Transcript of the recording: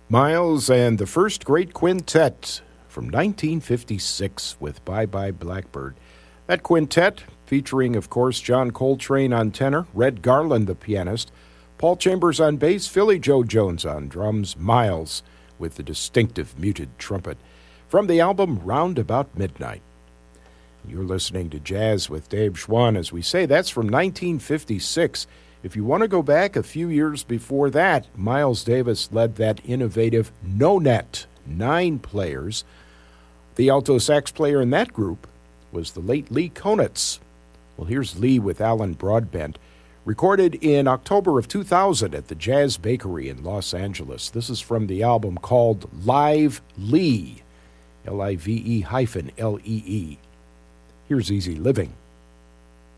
Miles and the First Great Quintet from 1956 with Bye Bye Blackbird. That quintet featuring, of course, John Coltrane on tenor, Red Garland the pianist, Paul Chambers on bass, Philly Joe Jones on drums, Miles with the distinctive muted trumpet. From the album Round About Midnight. You're listening to Jazz with Dave Schwann. As we say, that's from 1956. If you want to go back a few years before that, Miles Davis led that innovative no-net, 9 players. The alto sax player in that group was the late Lee Konitz. Well, here's Lee with Alan Broadbent, recorded in October of 2000 at the Jazz Bakery in Los Angeles. This is from the album called Live Lee, Live-Lee. Here's Easy Living.